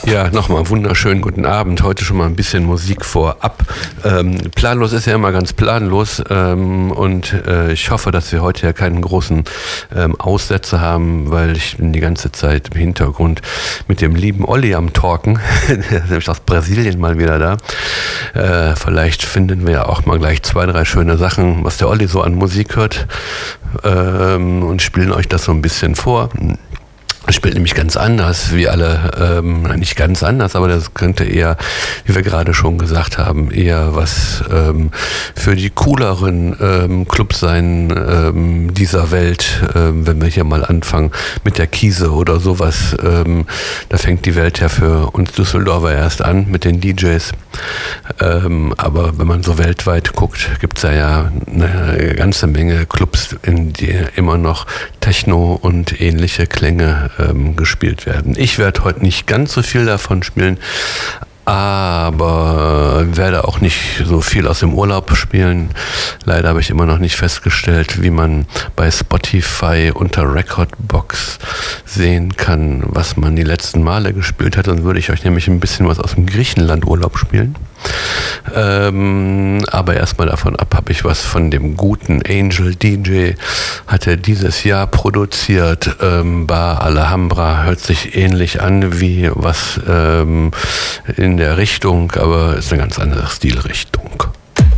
Ja, nochmal wunderschönen guten Abend. Heute schon mal ein bisschen Musik vorab. Planlos ist ja immer ganz planlos und ich hoffe, dass wir heute ja keinen großen Aussetzer haben, weil ich bin die ganze Zeit im Hintergrund mit dem lieben Olli am Talken. Der ist nämlich aus Brasilien mal wieder da. Vielleicht finden wir ja auch mal gleich 2, 3 schöne Sachen, was der Olli so an Musik hört und spielen euch das so ein bisschen vor. Das spielt nämlich ganz anders, wie alle, nicht ganz anders, aber das könnte eher, wie wir gerade schon gesagt haben, eher was für die cooleren Clubs sein dieser Welt, wenn wir hier mal anfangen mit der Kiese oder sowas. Da fängt die Welt ja für uns Düsseldorfer erst an mit den DJs. Aber wenn man so weltweit guckt, gibt's ja eine ganze Menge Clubs, in die immer noch Techno und ähnliche Klänge gespielt werden. Ich werde heute nicht ganz so viel davon spielen, aber werde auch nicht so viel aus dem Urlaub spielen. Leider habe ich immer noch nicht festgestellt, wie man bei Spotify unter Recordbox sehen kann, was man die letzten Male gespielt hat. Dann würde ich euch nämlich ein bisschen was aus dem Griechenland-Urlaub spielen. Aber erstmal davon ab habe ich was von dem guten Angel DJ, hat er dieses Jahr produziert. Bar Alhambra hört sich ähnlich an wie was in der Richtung, aber ist eine ganz andere Stilrichtung.